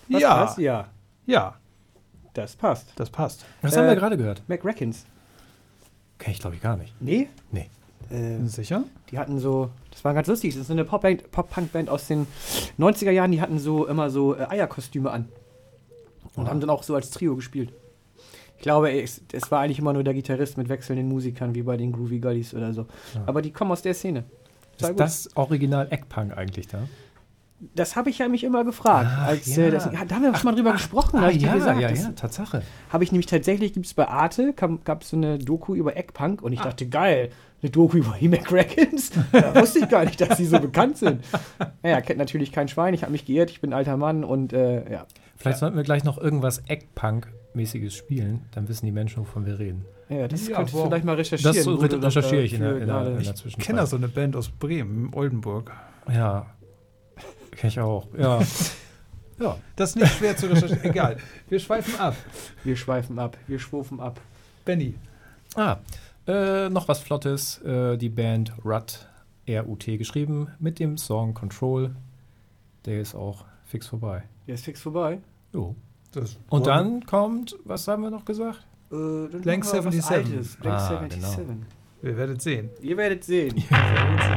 Was Ja. das? Ja, Ja, das passt. das passt. Was haben wir gerade gehört? McRackins. Kenn ich, glaube ich, gar nicht. Nee? Nee. Sicher? Die hatten so, das war ganz lustig, das ist so eine Pop-Punk-Band aus den 90er Jahren, die hatten so immer so Eierkostüme an. Und haben dann auch so als Trio gespielt. Ich glaube, es war eigentlich immer nur der Gitarrist mit wechselnden Musikern, wie bei den Groovy Gullies oder so. Ja. Aber die kommen aus der Szene. Total Ist gut. das Original Eggpunk eigentlich da? Das habe ich ja mich immer gefragt. Ach, als, ja. Da haben wir schon mal drüber gesprochen. hab ich dir gesagt. Das Tatsache. habe ich nämlich tatsächlich, gibt es bei Arte, gab es so eine Doku über Eggpunk und ich dachte, geil, eine Doku über die McRackins? Da wusste ich gar nicht, dass die so bekannt sind. Naja, kennt natürlich kein Schwein, ich habe mich geirrt, ich bin ein alter Mann und ja. Vielleicht sollten wir gleich noch irgendwas Eggpunk-mäßiges spielen, dann wissen die Menschen, wovon wir reden. Ja, das Ja, könntest wow. du vielleicht mal recherchieren. Das wo du recherchiere ich in dafür der gerade- Zwischenzeit. Ich kenne da so eine Band aus Bremen, Oldenburg. Ja, kenne ich auch. Ja. Ja. Das ist nicht schwer zu recherchieren. Egal. Wir schweifen ab. Wir schweifen ab, wir schwufen ab. Benny. Noch was Flottes. Die Band RUT, R-U-T geschrieben, mit dem Song Control. Der ist auch fix vorbei. Der ist fix vorbei. Jo. Das Und dann kommt, was haben wir noch gesagt? Dann Blank machen wir was 77. Altes. Blank Ah, 77. Wir werden sehen. Ihr werdet sehen.